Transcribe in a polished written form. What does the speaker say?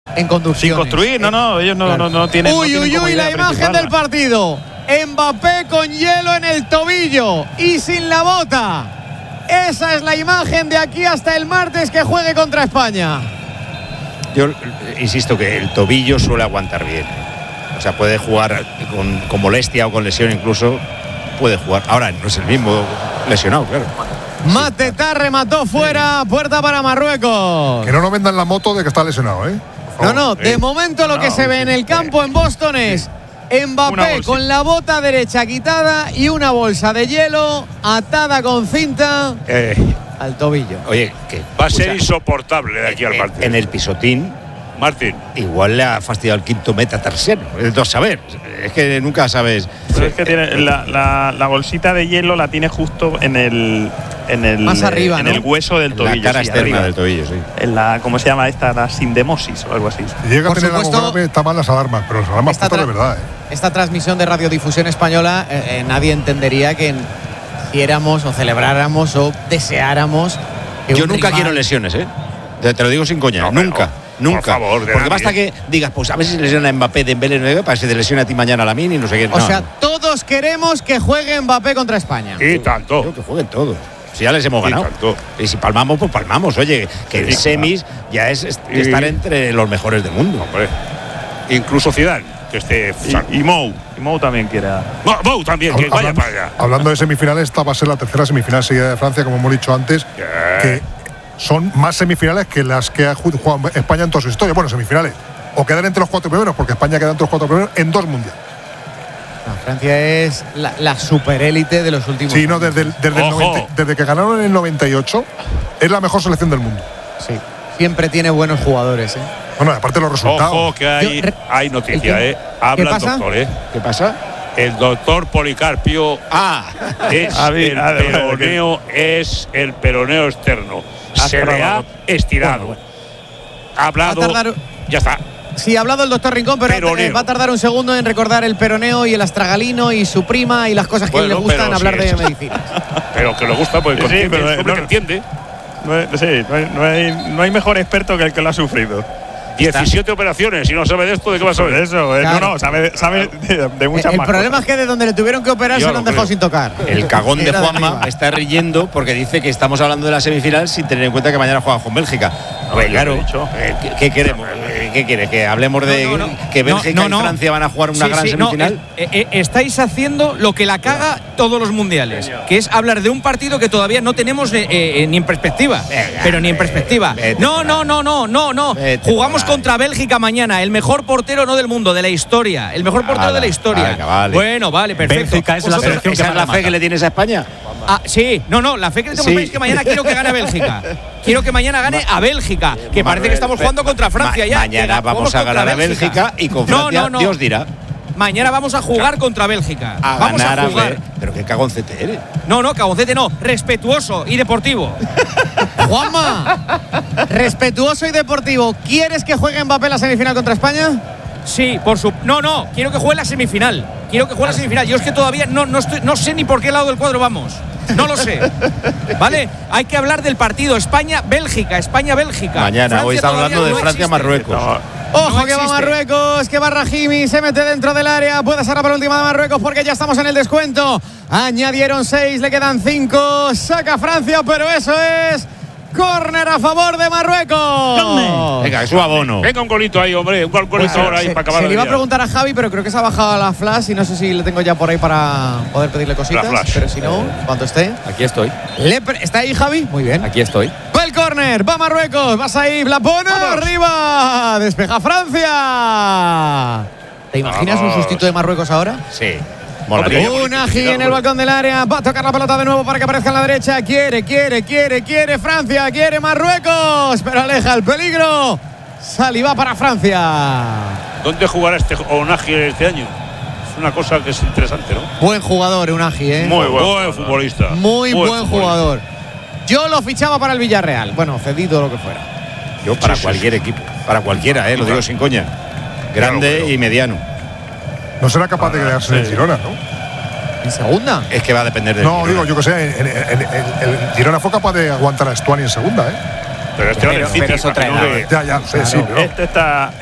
en conducción. Sin construir, ellos no tienen. Uy, la imagen del partido. Mbappé con hielo en el tobillo y sin la bota. Esa es la imagen de aquí hasta el martes que juegue contra España. Yo insisto que el tobillo suele aguantar bien. O sea, puede jugar con molestia o con lesión incluso. Puede jugar. Ahora no es el mismo lesionado, claro. Mateta remató fuera, puerta para Marruecos. Que no nos vendan la moto de que está lesionado, ¿eh? No, de momento lo que se ve en el campo en Boston es Mbappé con la bota derecha quitada y una bolsa de hielo atada con cinta al tobillo. Oye, que va a ser insoportable de aquí al partido. En el pisotín, Martín, igual le ha fastidiado el quinto metatarsiano. Es saber. Es que nunca sabes. Pero es que tiene la bolsita de hielo la tiene justo en el más arriba, en el hueso del tobillo. La cara externa del tobillo, sí. En la, ¿cómo se llama esta? La sindemosis o algo así. Si llega a tener algo grave, está mal las alarmas, pero las alarmas puestas de verdad, Esta transmisión de radiodifusión española, nadie entendería que hiciéramos o celebráramos o deseáramos que yo nunca quiero lesiones, te lo digo sin coña, nunca. Por favor, porque basta que digas, pues a ver si se lesiona a Mbappé, Dembélé, para que se te lesione a ti mañana a Lamine y no sé qué. O sea, todos queremos que juegue Mbappé contra España. Y tanto. Creo que jueguen todos. Si ya les hemos ganado. Y si palmamos, pues palmamos. Oye, que el semis ya es estar entre los mejores del mundo. Hombre. Incluso Zidane, que esté. Y Mou también quiere. Mou también, que vaya para allá. Hablando de semifinales, esta va a ser la tercera semifinal seguida de Francia, como hemos dicho antes. Que son más semifinales que las que ha jugado España en toda su historia. Bueno, semifinales. O quedar entre los 4 primeros, porque España queda entre los 4 primeros en 2 mundiales. Francia es la superélite de los últimos años. Sí, desde que ganaron en el 98, es la mejor selección del mundo. Sí, siempre tiene buenos jugadores. Bueno, aparte de los resultados. Ojo, que hay noticia, Habla el doctor, ¿Qué pasa? El doctor Policarpio es el peroneo externo. Se le ha estirado. Ha hablado. Ya está. Sí, ha hablado el doctor Rincón, pero va a tardar un segundo en recordar el peroneo y el astragalino y su prima y las cosas que le gustan hablar de medicina. Pero que le gusta, porque que entiende. No hay mejor experto que el que lo ha sufrido. 17 operaciones y no sabe de esto, ¿de qué va a saber? Eso, claro. sabe de muchas más. El problema es que de donde le tuvieron que operar se lo han dejado sin tocar. El cagón de Juanma está riendo porque dice que estamos hablando de la semifinal sin tener en cuenta que mañana juega con Bélgica. Claro, ¿qué queremos? ¿Qué quiere? ¿Que hablemos de que Bélgica y Francia van a jugar una gran semifinal? Estáis haciendo lo que la caga todos los mundiales, que es hablar de un partido que todavía no tenemos ni en perspectiva. Pero ni en perspectiva. No. Jugamos contra Bélgica mañana, el mejor portero no del mundo, de la historia, el mejor portero de la historia. Vale. Bueno, vale, perfecto. Bélgica es la selección que es la fe que le tienes a España. Sí, la fe que le tengo es que mañana quiero que gane a Bélgica. Quiero que mañana gane a Bélgica, que parece que estamos jugando contra Francia ya. Mañana vamos a ganar a Bélgica y con Francia Dios dirá. Mañana vamos a jugar contra Bélgica. Vamos ganar a jugar. Pero qué cagoncete eres. No, cagoncete no. Respetuoso y deportivo. Juanma, respetuoso y deportivo. ¿Quieres que juegue Mbappé la semifinal contra España? Sí, No, quiero que juegue la semifinal. Yo es que todavía no sé ni por qué lado del cuadro vamos. No lo sé. ¿Vale? Hay que hablar del partido España-Bélgica. Mañana, Francia hoy estamos hablando de Francia-Marruecos. Ojo que va Marruecos, que va Rahimi, se mete dentro del área. Puede ser la penúltima de Marruecos porque ya estamos en el descuento. Añadieron 6, le quedan 5. Saca Francia, pero eso es córner a favor de Marruecos. Venga, es su abono. Venga, un golito ahí, hombre. Un golito ahora ahí para acabar. Se le iba a preguntar a Javi, pero creo que se ha bajado la flash y no sé si le tengo ya por ahí para poder pedirle cositas. Pero si no, cuando esté. Aquí estoy. ¿Está ahí, Javi? Muy bien. Aquí estoy. Va el córner, va Marruecos, va Saïf, la pone arriba. Despeja Francia. ¿Te imaginas un sustito de Marruecos ahora? Sí. Unagi en el balcón del área. Va a tocar la pelota de nuevo para que aparezca en la derecha. Quiere Francia. Quiere Marruecos. Pero aleja el peligro. Saliva para Francia. ¿Dónde jugará Unagi este año? Es una cosa que es interesante, ¿no? Buen jugador, Unagi, Muy buen futbolista. Muy buen jugador. Yo lo fichaba para el Villarreal. Bueno, cedido lo que fuera. Yo para cualquier equipo. Para cualquiera, lo digo sin coña. Grande y mediano. No será capaz de quedarse en el Girona, ¿no? ¿En segunda? Es que va a depender de. No, digo, yo que sé, el Girona fue capaz de aguantar a Stuani en segunda, Pero este pero es otra edad. Ya, sí, pero Este está